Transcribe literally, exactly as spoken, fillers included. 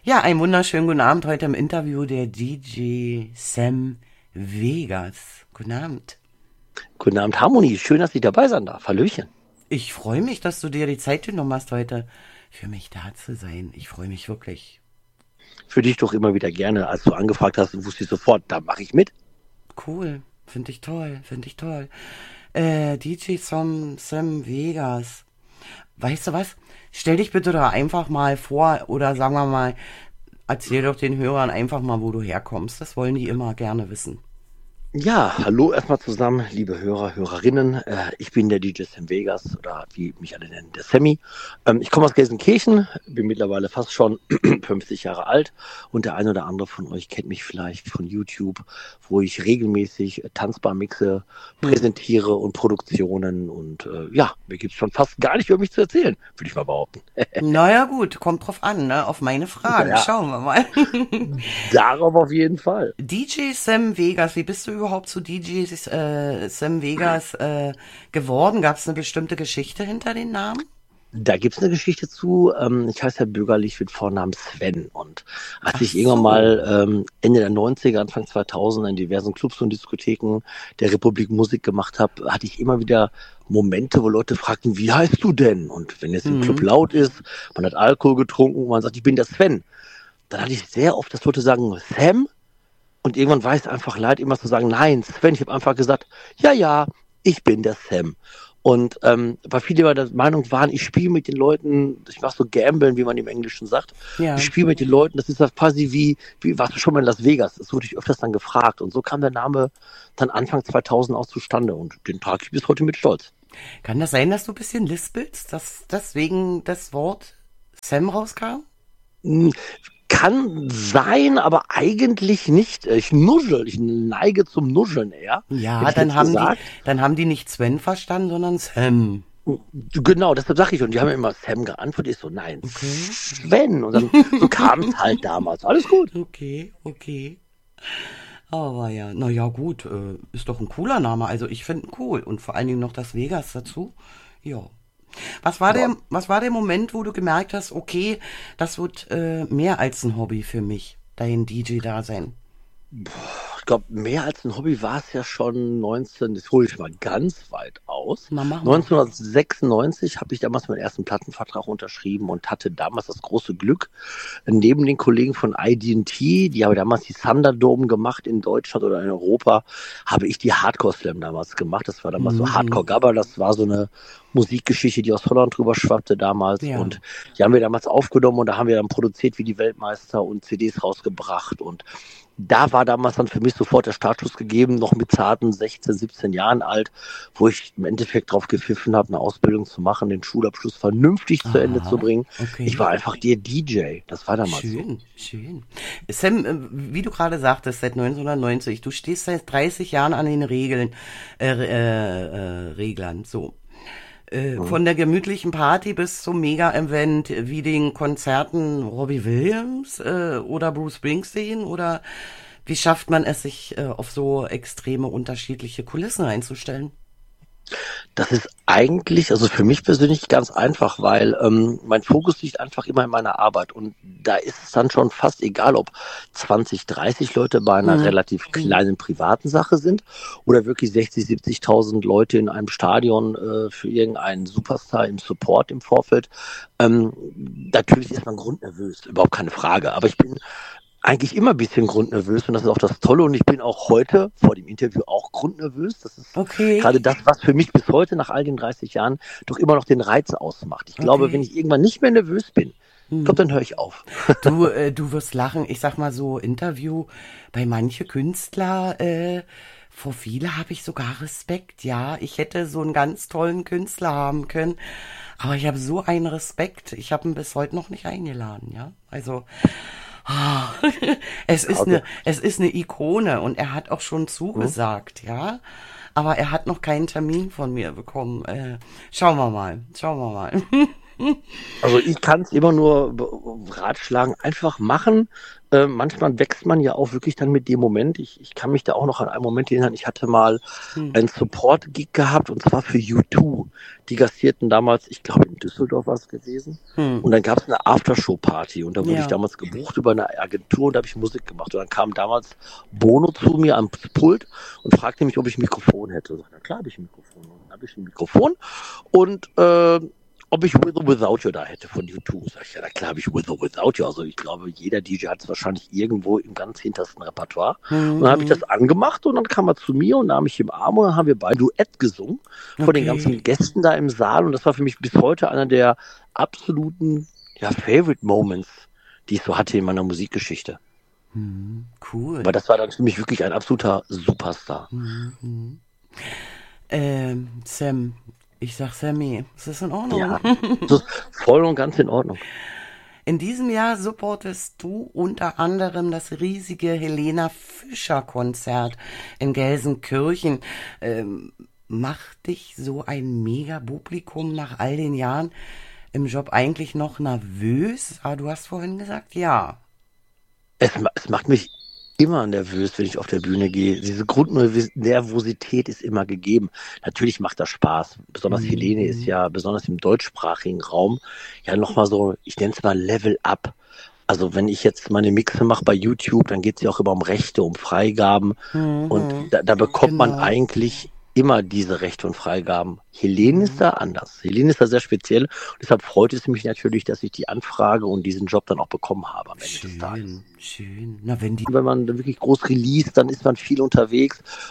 Ja, einen wunderschönen guten Abend heute im Interview der D J Sam Vegas. Guten Abend. Guten Abend, Harmonie. Schön, dass ich dabei sein darf. Hallöchen. Ich freue mich, dass du dir die Zeit genommen hast, heute für mich da zu sein. Ich freue mich wirklich. Für dich doch immer wieder gerne. Als du angefragt hast, wusste ich sofort, da mache ich mit. Cool. Finde ich toll. Finde ich toll. Äh, D J Sam, Sam Vegas. Weißt du was? Stell dich bitte da einfach mal vor oder sagen wir mal, erzähl doch den Hörern einfach mal, wo du herkommst. Das wollen die immer gerne wissen. Ja, hallo erstmal zusammen, liebe Hörer, Hörerinnen. Äh, ich bin der D J Sam Vegas oder wie mich alle nennen, der Sammy. Ähm, ich komme aus Gelsenkirchen, bin mittlerweile fast schon fünfzig Jahre alt und der eine oder andere von euch kennt mich vielleicht von YouTube, wo ich regelmäßig äh, tanzbar mixe, Hm. präsentiere und Produktionen und äh, ja, mir gibt's schon fast gar nicht über mich zu erzählen, würde ich mal behaupten. Naja gut, kommt drauf an, ne? Auf meine Fragen. Ja, Schauen wir mal. darauf auf jeden Fall. D J Sam Vegas, wie bist du überhaupt zu D J äh, Sam Vegas äh, geworden? Gab es eine bestimmte Geschichte hinter den Namen? Da gibt's eine Geschichte zu. Ähm, ich heiße ja bürgerlich mit Vornamen Sven. Und als Ach ich irgendwann so. mal ähm, Ende der neunziger, Anfang zweitausender in diversen Clubs und Diskotheken der Republik Musik gemacht habe, hatte ich immer wieder Momente, wo Leute fragten, wie heißt du denn? Und wenn es im Club Hm. laut ist, man hat Alkohol getrunken und man sagt, ich bin der Sven, dann hatte ich sehr oft, dass Leute sagen, Sam? Und irgendwann war es einfach leid, immer zu sagen, nein, Sven. Ich habe einfach gesagt, ja, ja, ich bin der Sam. Und ähm, weil viele immer der Meinung waren, ich spiele mit den Leuten, ich mache so Gamblen, wie man im Englischen sagt. Ich Ja. spiele mit den Leuten, das ist das quasi wie, wie, warst du schon mal in Las Vegas? Das wurde ich öfters dann gefragt. Und so kam der Name dann Anfang zweitausend auch zustande. Und den trage ich bis heute mit Stolz. Kann das sein, dass du ein bisschen lispelst, dass deswegen das Wort Sam rauskam? Hm, Kann sein, aber eigentlich nicht. Ich nuschel, ich neige zum Nuscheln eher, hätte Ja, ich dann jetzt haben die, gesagt. dann haben die nicht Sven verstanden, sondern Sam. Genau, deshalb sage ich. Und die haben mir immer Sam geantwortet. Ich so, nein, Okay. Sven. Und dann, so kam es halt damals. Alles gut. Okay, okay. Aber ja, na ja, gut, äh, ist doch ein cooler Name. Also ich finde ihn cool. Und vor allen Dingen noch das Vegas dazu. Ja. Was war Ja, der, was war der Moment, wo du gemerkt hast, okay, das wird äh, mehr als ein Hobby für mich, dein D J-Dasein? ich glaube, mehr als ein Hobby war es ja schon neunzehn, das hole ich mal ganz weit aus. Na, mach mal. neunzehnhundertsechsundneunzig habe ich damals meinen ersten Plattenvertrag unterschrieben und hatte damals das große Glück, neben den Kollegen von I D und T, die haben damals die Thunderdome gemacht in Deutschland oder in Europa, habe ich die Hardcore Slam damals gemacht. Das war damals so Mhm. Hardcore Gabber, das war so eine Musikgeschichte, die aus Holland drüber schwappte damals. Ja. Und die haben wir damals aufgenommen und da haben wir dann produziert wie die Weltmeister und C Ds rausgebracht. Und da war damals dann für mich sofort der Startschuss gegeben, noch mit zarten sechzehn, siebzehn Jahren alt, wo ich im Endeffekt drauf gepfiffen habe, eine Ausbildung zu machen, den Schulabschluss vernünftig zu Ende zu Aha, bringen. Ich okay. war einfach der D J. Das war damals so. Schön, schön. Sam, äh, wie du gerade sagtest, seit neunzehnhundertneunzig, du stehst seit dreißig Jahren an den Regeln, äh, äh, äh, Reglern, so. Äh, Mhm. Von der gemütlichen Party bis zum Mega-Event, wie den Konzerten Robbie Williams äh, oder Bruce Springsteen, oder wie schafft man es, sich äh, auf so extreme unterschiedliche Kulissen einzustellen? Das ist eigentlich, also für mich persönlich ganz einfach, weil ähm, mein Fokus liegt einfach immer in meiner Arbeit und da ist es dann schon fast egal, ob zwanzig, dreißig Leute bei einer Hm, relativ hm. kleinen privaten Sache sind oder wirklich sechzig, siebzigtausend Leute in einem Stadion äh, für irgendeinen Superstar im Support im Vorfeld. Ähm, natürlich ist man grundnervös, überhaupt keine Frage, aber ich bin eigentlich immer ein bisschen grundnervös und das ist auch das Tolle und ich bin auch heute vor dem Interview auch grundnervös. Das ist Okay, gerade das, was für mich bis heute nach all den dreißig Jahren doch immer noch den Reiz ausmacht. Ich glaube, wenn okay. ich irgendwann nicht mehr nervös bin, ich glaube, Hm. dann höre ich auf. Du, äh, du wirst lachen. Ich sag mal so, Interview bei manche Künstler, äh, vor viele habe ich sogar Respekt. Ja, ich hätte so einen ganz tollen Künstler haben können, aber ich habe so einen Respekt. Ich habe ihn bis heute noch nicht eingeladen. Ja, also ah, es Ja, ist okay. eine, es ist eine Ikone und er hat auch schon Hm? zugesagt. Ja, aber er hat noch keinen Termin von mir bekommen. Äh, schauen wir mal, schauen wir mal. Also ich kann es immer nur be- ratschlagen, einfach machen. äh, manchmal wächst man ja auch wirklich dann mit dem Moment. Ich, ich kann mich da auch noch an einen Moment erinnern. Ich hatte mal Hm. einen Support-Gig gehabt und zwar für U zwei. Die gastierten damals, ich glaube in Düsseldorf war es gewesen. Hm. Und dann gab es eine Aftershow-Party und da wurde Ja. ich damals gebucht über eine Agentur und da habe ich Musik gemacht. Und dann kam damals Bono zu mir ans Pult und fragte mich, ob ich ein Mikrofon hätte. Ich sagte, na klar habe ich ein Mikrofon. Und dann habe ich ein Mikrofon und äh, ob ich With or Without You da hätte von U zwei. Sag ich, ja, na klar habe ich With or Without You. Also ich glaube, jeder D J hat es wahrscheinlich irgendwo im ganz hintersten Repertoire. Mhm. Und dann habe ich das angemacht und dann kam er zu mir und nahm mich im Arm und dann haben wir beide Duett gesungen von Okay. den ganzen Gästen da im Saal. Und das war für mich bis heute einer der absoluten ja, Favorite Moments, die ich so hatte in meiner Musikgeschichte. Hm, cool. Weil das war dann für mich wirklich ein absoluter Superstar. Mhm. Ähm, Sam, ich sag Sammy, ist das in Ordnung? Ja, das ist voll und ganz in Ordnung. In diesem Jahr supportest du unter anderem das riesige Helena Fischer Konzert in Gelsenkirchen. Ähm, macht dich so ein Mega-Publikum nach all den Jahren im Job eigentlich noch nervös? Ah, du hast vorhin gesagt, ja. Es, ma- es macht mich immer nervös, wenn ich auf der Bühne gehe. Diese Grundnervosität ist immer gegeben. Natürlich macht das Spaß. Besonders Mhm. Helene ist ja, besonders im deutschsprachigen Raum, ja nochmal so, ich nenne es mal Level Up. Also wenn ich jetzt meine Mixe mache bei YouTube, dann geht es ja auch immer um Rechte, um Freigaben. Und Mhm. da, da bekommt man Genau. eigentlich immer diese Rechte und Freigaben. Helene ist da anders. Helene ist da sehr speziell. Und deshalb freut es mich natürlich, dass ich die Anfrage und diesen Job dann auch bekommen habe am Ende des Tages. Schön, schön. Na, wenn die Wenn man dann wirklich groß release, dann ist man viel unterwegs